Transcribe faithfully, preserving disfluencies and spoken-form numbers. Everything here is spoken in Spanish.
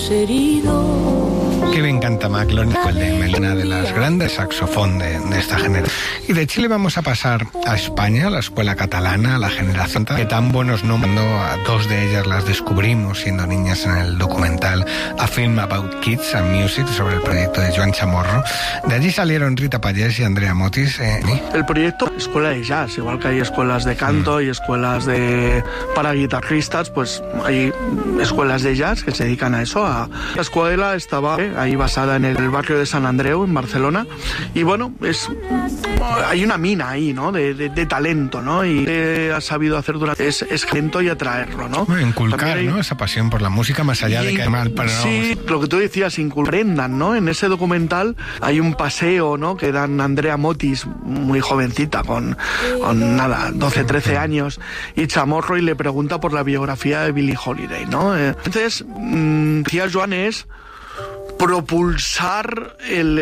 heridos. Que me encanta McLaughlin, el de Melena, de las grandes saxofón de, de esta generación. Y de Chile vamos a pasar a España, a la escuela catalana, a la generación que tan buenos nombres, a dos de ellas las descubrimos siendo niñas en el documental A Film About Kids and Music sobre el proyecto de Joan Chamorro. De allí salieron Rita Pallés y Andrea Motis. Eh, el proyecto Escuela de Jazz, igual que hay escuelas de canto mm. y escuelas de para guitarristas, pues hay escuelas de jazz que se dedican a eso. A... La escuela estaba eh, ahí basada en el barrio de San Andreu, en Barcelona, y bueno, es hay una mina ahí, ¿no? De, de, de talento, ¿no? Y eh, ha sabido hacer durante es, es talento y atraerlo, ¿no? Bueno, inculcar, hay... ¿no? Esa pasión por la música más allá y, de que mal para sí, no... lo que tú decías, inculprendan, ¿no? En ese documental hay un paseo, ¿no? Que dan Andrea Motis, muy jovencita, con, con nada, doce, trece años, y Chamorro, y le pregunta por la biografía de Billie Holiday, ¿no? Entonces, mmm, decía Joan, es propulsar el